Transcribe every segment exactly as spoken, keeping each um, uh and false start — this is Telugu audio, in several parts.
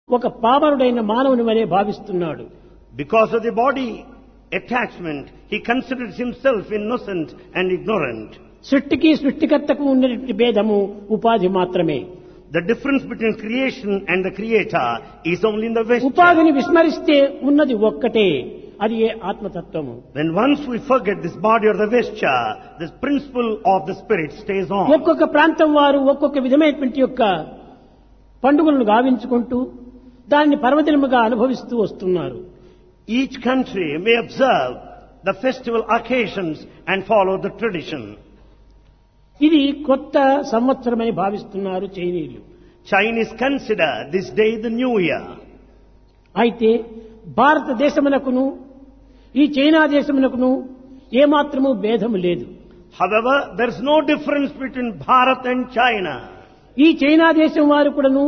ఒక పామరుడైన మానవుని వలె భావిస్తున్నాడు. Because of the body attachment, he considers himself innocent and ignorant. సృష్టికి సృష్టికర్తకు ఉన్నటువంటి భేదము ఉపాధి మాత్రమే. The difference between creation and the creator is only in the vesture. ఉపాధిని విస్మరిస్తే ఉన్నది ఒక్కటే, అది ఏ ఆత్మతత్వము. When once we forget this body or the vesture, this principle of the spirit stays on. ఒక్కొక్క ప్రాంతం వారు ఒక్కొక్క విధమైనటువంటి యొక్క పండుగలను గావించుకుంటూ దాన్ని పర్వదినముగా అనుభవిస్తూ వస్తున్నారు. Each country may observe the festival occasions and follow the tradition. ఇది కొత్త సంవత్సరమని భావిస్తున్నారు చైనీయులు. Chinese consider this day the new year. అయితే భారతదేశమునకును ఈ చైనా దేశమునకును ఏమాత్రము భేదము లేదు. However, there is no difference between Bharat and China. ఈ చైనా దేశం వారు కూడాను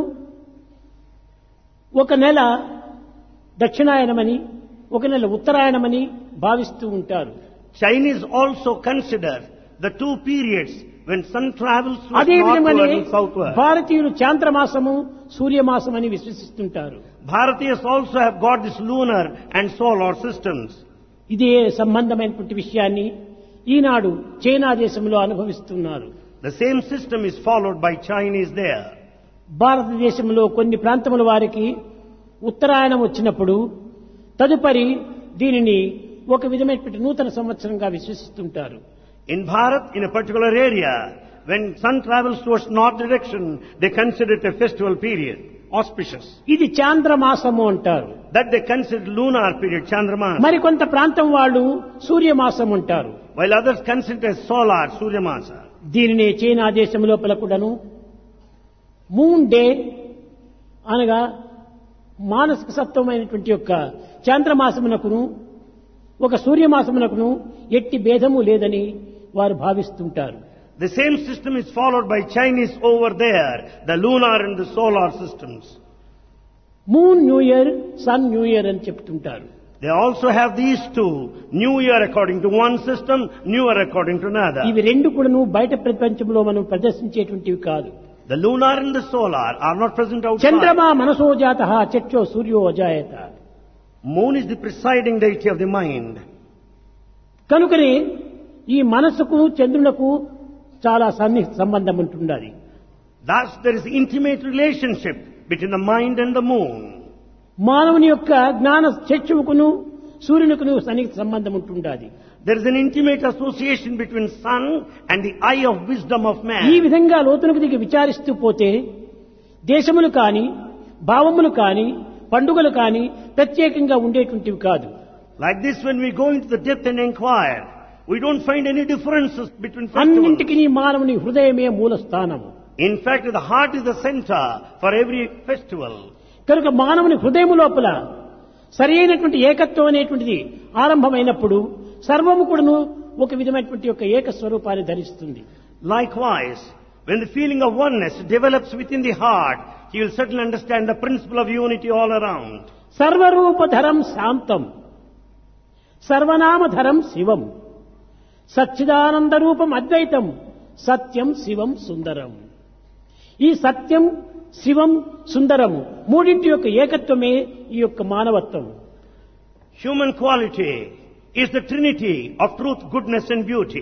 ఒక నెల దక్షిణాయనమని ఒక నెల ఉత్తరాయణమని భావిస్తూ ఉంటారు. Chinese also consider the two periods when sun travels అదే northward విధంగానే and southward. భారతీయులు చాంద్రమాసము సూర్యమాసం అని విశ్వసిస్తుంటారు. Bharatiyas also have got this lunar and solar systems. ఇదే సంబంధమైనటువంటి విషయాన్ని ఈనాడు చైనా దేశంలో అనుభవిస్తున్నారు. The same system is followed by Chinese there. భారతదేశంలో కొన్ని ప్రాంతముల వారికి ఉత్తరాయణం వచ్చినప్పుడు తదుపరి దీనిని ఒక విధమైనటువంటి నూతన సంవత్సరంగా విశ్వసిస్తుంటారు. In Bharat, in a particular area, when sun travels towards north direction, they consider it a festival period, auspicious. ఇది చాంద్రమాసము అంటారు. That they consider lunar period, Chandramas. మరికొంత ప్రాంతం వాళ్ళు సూర్యమాసం అంటారు. While others consider it as solar, Suryamasa. దీనినే చైనా దేశం లోపల కూడాను మూన్ డే అనగా మానసిక సత్వమైనటువంటి యొక్క చాంద్రమాసమునకును ఒక సూర్యమాసమునకును ఎట్టి భేదము లేదని వారు భావిస్తుంటారు. The same system is followed by Chinese over there, the lunar and the solar systems. Moon new year, sun new year అని చెప్తుంటారు. They also have these two, New Year according to one system, New Year according to another. ఇవి రెండు కూడాను బయట ప్రపంచంలో మనం ప్రదర్శించేటువంటివి కాదు. The lunar and the solar are not present outside. చంద్రమా మనసో జాతః చక్షో సూర్యో అజాయత. Moon is the presiding deity of the mind. కనుకనే ఈ మనసుకు చంద్రునకు చాలా సన్నిహిత సంబంధం ఉంటుండాలి. Thus there is intimate relationship between the mind and the moon. మానవుని యొక్క జ్ఞాన చక్షువుకును సూర్యునికును సన్నిహిత సంబంధం ఉంటుండాలి. There is an intimate association between sun and the eye of wisdom of man. ఈ విధంగా లోతులకు దిగి విచారిస్తూ పోతే దేశములు కాని భావములు కాని పండుగలు కాని ప్రత్యేకంగా ఉండేటువంటివి కాదు. Like this, when we go into the depth and inquire, we don't find any differences between festivals. అన్నింటికి మానవుని హృదయమే మూల స్థానము. In fact, the heart is the center for every festival. కనుక మానవుని హృదయము లోపల సరి అయినటువంటి ఏకత్వం అనేటువంటిది ఆరంభమైనప్పుడు సర్వము కూడాను ఒక విధమైనటువంటి యొక్క ఏక స్వరూపాన్ని ధరిస్తుంది. Likewise, when the feeling of oneness develops within the heart, he will certainly understand the principle of unity all around. సర్వరూపధరం శాంతం సర్వనామధరం శివం సచ్చిదానంద రూపం అద్వైతం సత్యం శివం సుందరం. ఈ సత్యం శివం సుందరము మూడింటి యొక్క ఏకత్వమే ఈ యొక్క మానవత్వం. Human quality is the trinity of truth, goodness and beauty.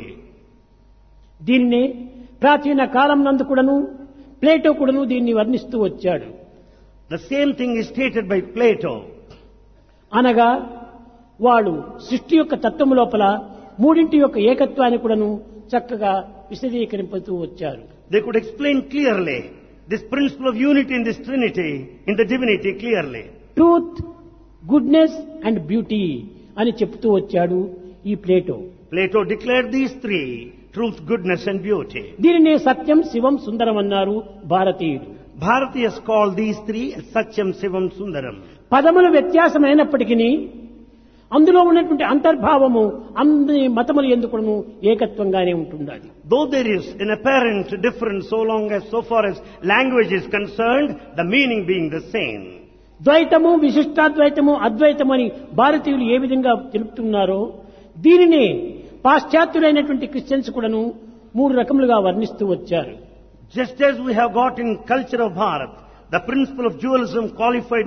దీన్నే ప్రాచీన కాలం నందు కూడాను ప్లేటో కూడాను దీన్ని వర్ణిస్తూ వచ్చాడు. The same thing is stated by Plato. అనగా వాడు సృష్టి యొక్క తత్వము లోపల మూడింటి యొక్క ఏకత్వాన్ని కూడాను చక్కగా విశదీకరింపుతూ వచ్చారు. They could explain clearly this principle of unity in this trinity, in the divinity clearly. Truth, goodness and beauty అని చెప్తూ వచ్చాడు ఈ Plato. Plato declared these three, truth, goodness and beauty. దీనినే సత్యం శివం సుందరం అన్నారు భారతీయుడు. Bharatiyas call these three Satyam, Sivam, Sundaram. పదముల వ్యత్యాసమైనప్పటికీ అందులో ఉన్నటువంటి అంతర్భావము అన్ని మతముల ఎందుకును ఏకత్వంగానే ఉంటుండాలి. Though there is an apparent difference so long as so far as language is concerned, the meaning being the same. ద్వైతము, విశిష్టాద్వైతము, అద్వైతము అని భారతీయులు ఏ విధంగా తెలుపుతున్నారో దీనినే పాశ్చాత్యులైనటువంటి క్రిస్టియన్స్ కూడాను మూడు రకములుగా వర్ణిస్తూ వచ్చారు. Just as we have got in culture of Bharat, the principle of dualism qualified